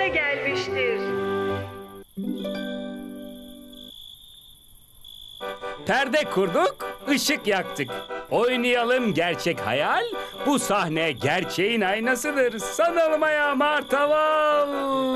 sahneye gelmiştir. Perde kurduk, ışık yaktık. Oynayalım gerçek hayal. Bu sahne gerçeğin aynasıdır. Sanalım ayağı martaval.